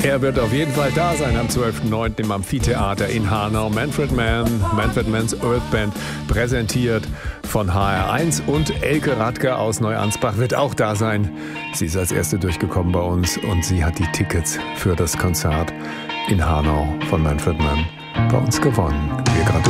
Er wird auf jeden Fall da sein am 12.09. im Amphitheater in Hanau. Manfred Mann's Earth Band, präsentiert von HR1, und Elke Radke aus Neuansbach wird auch da sein. Sie ist als Erste durchgekommen bei uns und sie hat die Tickets für das Konzert in Hanau von Manfred Mann bei uns gewonnen. Wir gratulieren.